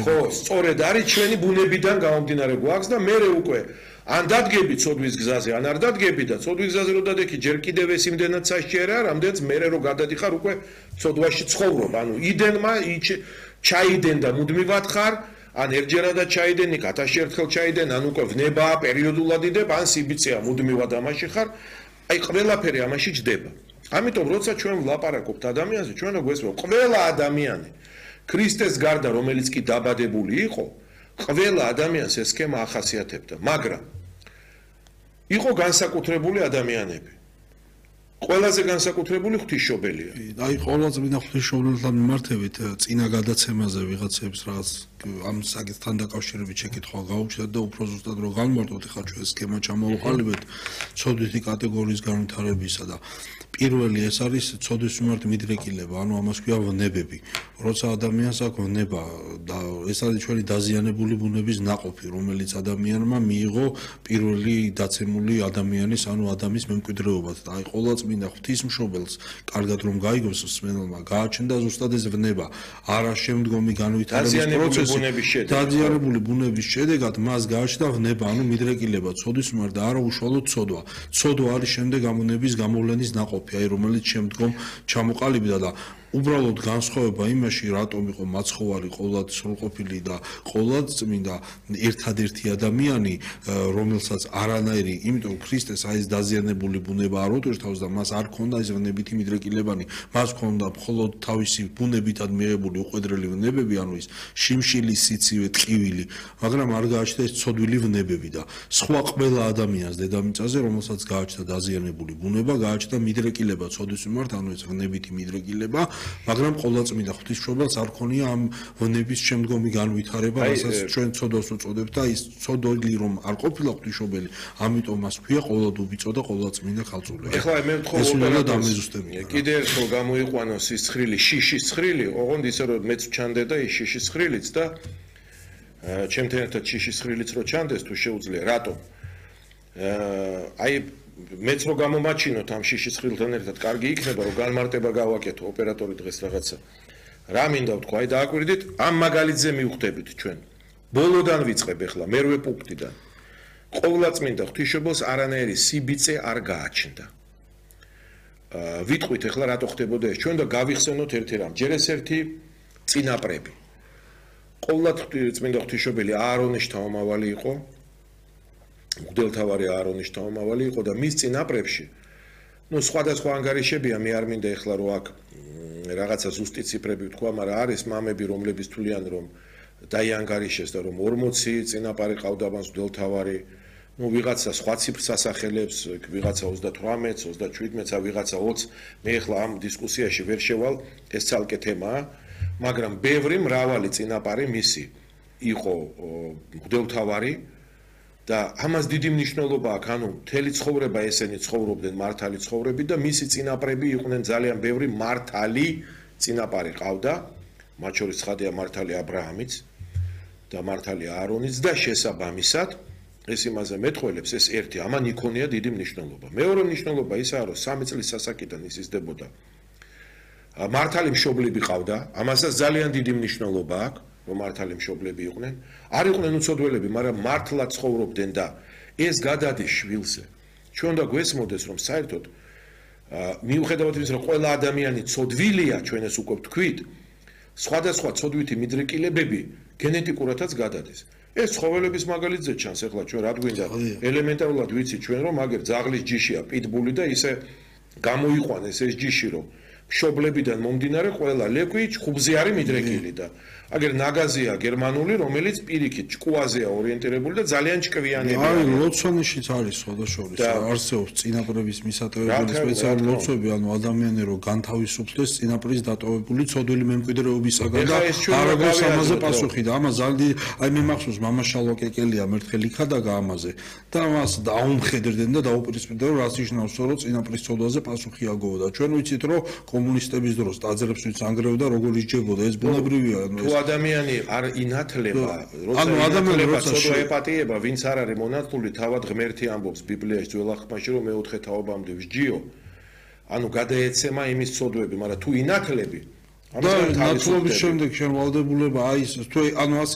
ხო, სწორედ არის ჩვენი ბუნებიდან გამომდინარე გვაქვს და მე უკვე ან დადგები ცოდვის გზაზე, ან არ დადგები და ცოდვის გზაზე რო დადექი, ჯერ კიდევ ეს იმდენად სასჯერა, რამდენიც მე რო გადადიხარ უკვე ცოდვაში ცხოვრობ. ანუ იდენმა ჩაიდენ და მუდმივად ხარ, ან ერთჯერადად ჩაიდენ, 1000 ერთხელ ჩაიდენ, ან უკვე ვნებაა, პერიოდულად იდებ, ან სიბიწეა მუდმივად ამაში ხარ. აი ყველაფერი ამაში ჯდება. ამიტომ როცა ჩვენ ვლაპარაკობთ ადამიანზე, ჩვენ რო გვესმევ, ყველა ადამიანი ქრისტეს გარდა, რომელიც კი დაბადებული იყო, ყველა ადამიანს ეს სქემა ახასიათებდა, მაგრამ იყო განსაკუთრებული ადამიანები. ყველაზე განსაკუთრებული ღვთისმშობელია. აი ყველა წმინდა ღვთისმშობელთან მიმართებით წინა გადაცემაზე ვიღაცებს რაღაც ამ საკითხთან დაკავშირებით შეკითხვა გაუჩნდათ და უფრო ზუსტად რო განმარტოთ, ხა ჩვენ სქემა ჩამოვყალიბეთ ცოდვითი კატეგორიის განვითარებისა და პირველი ეს არის ცოდვის მიმართ მიდრეკილება, ანუ ამას ქვია ვნებები. როცა ადამიანს აქვს ვნება და ეს არის ჩვენი დაზიანებული ბუნების ნაყოფი, რომელიც ადამიანმა მიიღო პირველი დაცემული ადამიანის, ანუ ადამიანის მემკვიდრეობად. და აი ყველა წმინდა ღვთისმშობელს კარგად რომ გაიგოს მსმენელმა, გააჩნდა ზუსტად ეს ვნება, არა შემდგომი განვითარების პროცესი, დაზიანებული ბუნების შედეგად მას გააჩნდა ვნება, ანუ მიდრეკილება ცოდვის მიმართ და არა უშუალოდ ცოდვა. ცოდვა არის შემდეგ ამ ვნების გამოვლენის ნაყოფი. აი რომელიც შემდგომ ჩამოყალიბდა და უბრალოდ განსხვავება იმაში, რატომ იყო მაცხოვარი ყოვლად სრულყოფილი და ყოვლად წმინდა ერთადერთი ადამიანი, რომელსაც არანაირი, იმიტომ ქრისტეს აი ეს დაზიანებული ბუნება არ უტვირთავს და მას არ ქონდა ეს ვნებითი მიდრეკილებანი, მას ქონდა მხოლოდ თავისი ბუნებითად მიღებული უყვედრელი ვნებები, ანუ ის შიმშილი, სიცივე, ტყივილი, მაგრამ არ გააჩნდა ეს ცოდვილი ვნებები და სხვა ყველა ადამიანს დედამიწაზე, რომელსაც გააჩნდა დაზიანებული ბუნება, გააჩნდა მიდრეკილება ცოდვის მიმართ, ანუ ეს ვნებითი მიდრეკილება, მაგრამ ყოვლადწმინდა ღვთისმშობელს არ ქონია ამ ვნების შემდგომი განვითარება, რასაც ჩვენ ცოდვას უწოდებთ და ის ცოდვილი რომ არ ყოფილა ღვთისმშობელი, ამიტომ მას ქვია ყოვლადუბიწო და ყოვლადწმინდა ქალწულე. ეხლა მე ვთხოვ ოპერატორს კიდე ერთხელ გამოიყვანოს ის ცხრილი, შიშის ცხრილი, ოღონდ ისე რომ მეც ვჩანდე და ის შიშის ცხრილიც და ჩემთან ერთად შიშის ცხრილიც რო ჩანდეს თუ შეუძლია, რატომ? აი მეც რო გამომაჩინოთ ამ შიშის ცხრილთან ერთად, კარგი იქნება რომ განმარტება გავაკეთო ოპერატორი დღეს რაღაცა. რა მინდა ვთქვა, აი დააკვირდით, ამ მაგალითზე მივხვდებით ჩვენ. ბოლოდან ვიწყებ ახლა, მერვე პუნქტიდან. ყოვლადწმინდა ღვთისმშობელს არანაირი სიბიწე არ გააჩნდა. ვიტყვით ახლა რატო ხდებოდა ეს ჩვენ და გავიხსენოთ ერთი რამ. ჯერ ეს ერთი წინაპრები. ყოვლადწმინდა ღვთისმშობელი აარონის შთამომავალი იყო. მღვდელთავარი აარონის შთამომავალი იყო და მის წინაპრებში სხვადასხვა ანგარიშებია, მე არ მინდა ეხლა რომ აქ რაღაცა ზუსტი ციფრები ვთქვა, მაგრამ არის მამები, რომლებიც თვლიან რომ დაიანგარიშეს და რომ 40 წინაპარი ყავდა მას მღვდელთავარი, ვიღაცა სხვა ციფრს ასახელებს, ვიღაცა 38-ს, 37-ს, ვიღაცა 20-ს, მე ეხლა ამ დისკუსიაში ვერ შევალ, ეს ცალკე თემაა, მაგრამ ბევრი მრავალი წინაპარი მისი იყო მღვდელთავარი და ამას დიდი მნიშვნელობა აქვს, ანუ მთელი ცხოვრება ესენი ცხოვრობდნენ მართალი ცხოვრები და მისი წინაპრები იყვნენ ძალიან ბევრი მართალი წინაპარი ყავდა, მათ შორის ცხადია მართალი აბრაამიც და მართალი აარონიც და შესაბამისად ეს იმაზე მეტყველებს, ეს ერთი, ამან იქონია დიდი მნიშვნელობა. მეორე მნიშვნელობა ისაა, რომ 3 წლის ასაკიდან ის იზრდებოდა. მართალი მშობლები ყავდა, ამასაც ძალიან დიდი მნიშვნელობა აქვს. რომ მართალი მშობლები იყვნენ, არ იყვნენ უცოდველები, მაგრამ მართლა ცხოვრობდნენ და ეს გადადის შვილზე. ჩვენ და გვესმოდეს, რომ საერთოდ მიუხედავად იმისა, რომ ყველა ადამიანი ცოდვილია, ჩვენ ეს უკვე ვთქვით, სხვადასხვა ცოდვითი მიდრეკილებები გენეტიკურადაც გადადის. ეს ცხოველების მაგალითზე ჩანს, ახლა ჩვენ რა გვინდა, ელემენტარულად ვიცით ჩვენ, რომ აგერ ძაღლის ჯიშია პიტბული და ისე გამოიყვანეს ეს ჯიში, რომ მშობლებიდან მომდინარე ყველა ლეკვი ხუბზე არის მიდრეკილი და აგერ ნაგაზია გერმანული, რომელიც პირიქით ჭკუაზეა ორიენტირებული და ძალიან ჭკვიანია. აი, ლოცვანიშიც არის სხვადასხვა, არსებობს წინაპრების მისატევებელი სპეციალური ლოცვები, ანუ ადამიანი რო განთავისუფლდეს წინაპრის დატოვებული ცოდვილი მემკვიდრეობისაგან და არ აქვს ამაზე პასუხი და ამას ძალიან აი მე მახსოვს მამაშალვა კეკელია მერთხელ იქადაგა ამაზე და მას დაუმხედრდნენ და დაუპირისპირდნენ რომ რაც ნიშნავს რომ წინაპრის ცოდვაზე პასუხი აგოვა და ჩვენ ვიცით რომ კომუნისტების დროს ტაძრებს ვინც ანგრევდა როგორ ისჯებოდა ეს ბუნებრივია თუ ადამიანი არ ინათლება როცა ინათლება ცოდვა ეპატიება ვინც არ არის მონათლული თავად ღმერთი ამბობს ბიბლიაში ძველ აღთქმაში რომ მეოთხე თაობამდე ვსჯიო ანუ გადაეცემა იმის ცოდვები მაგრამ თუ ინათლები და ნათლობის შემდეგ შემოვალდებულება აი თუ ანუ